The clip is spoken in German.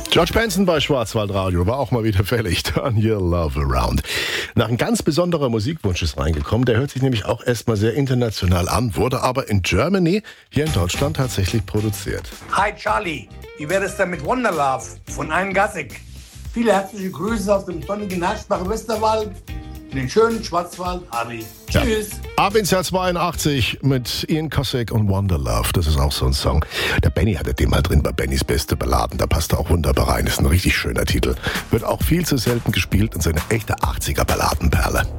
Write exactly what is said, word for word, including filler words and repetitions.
George Benson bei Schwarzwaldradio war auch mal wieder fällig. Turn your love around. Nach ein ganz besonderer Musikwunsch ist reingekommen. Der hört sich nämlich auch erstmal sehr international an, wurde aber in Germany, hier in Deutschland, tatsächlich produziert. Hi Charlie, wie wäre es denn mit Wonderlove von Ein Gassig? Viele herzliche Grüße aus dem sonnigen Herschbach Westerwald, in den schönen Schwarzwald, Harry. Ja. Tschüss. Ab ins Jahr zweiundachtzig mit Ian Cussick und Wonderlove. Das ist auch so ein Song. Der Benny hatte den mal drin bei Bennys beste Balladen. Da passt er auch wunderbar rein. Ist ein richtig schöner Titel. Wird auch viel zu selten gespielt und so eine echte achtziger Balladenperle.